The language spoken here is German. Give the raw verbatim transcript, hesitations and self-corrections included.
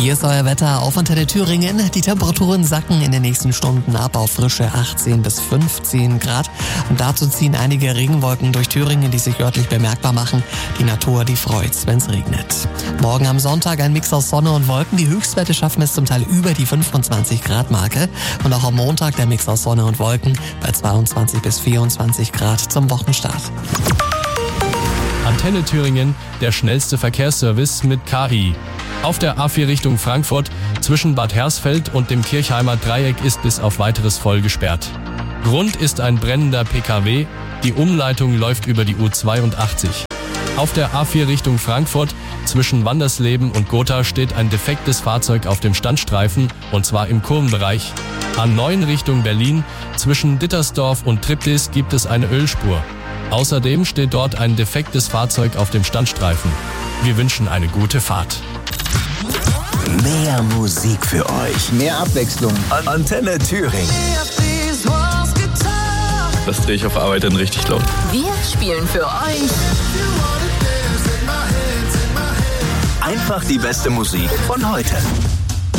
Hier ist euer Wetter auf Antenne Thüringen. Die Temperaturen sacken in den nächsten Stunden ab auf frische achtzehn bis fünfzehn Grad. Und dazu ziehen einige Regenwolken durch Thüringen, die sich örtlich bemerkbar machen. Die Natur, die freut's, wenn's regnet. Morgen am Sonntag ein Mix aus Sonne und Wolken. Die Höchstwerte schaffen es zum Teil über die fünfundzwanzig Grad Marke. Und auch am Montag der Mix aus Sonne und Wolken bei zweiundzwanzig bis vierundzwanzig Grad zum Wochenstart. Antenne Thüringen, der schnellste Verkehrsservice mit K I. Auf der A vier Richtung Frankfurt zwischen Bad Hersfeld und dem Kirchheimer Dreieck ist bis auf weiteres voll gesperrt. Grund ist ein brennender P K W. Die Umleitung läuft über die U zweiundachtzig. Auf der A vier Richtung Frankfurt zwischen Wandersleben und Gotha steht ein defektes Fahrzeug auf dem Standstreifen, und zwar im Kurvenbereich. A neun Richtung Berlin zwischen Dittersdorf und Triptis gibt es eine Ölspur. Außerdem steht dort ein defektes Fahrzeug auf dem Standstreifen. Wir wünschen eine gute Fahrt. Mehr Musik für euch. Mehr Abwechslung. Antenne Thüringen. Das drehe ich auf Arbeit dann richtig laut. Wir spielen für euch Einfach die beste Musik von heute.